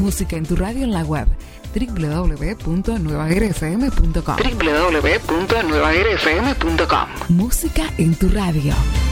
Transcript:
Música en tu radio en la web www.nuevaerfm.com. www.nuevaerfm.com. Música en tu radio.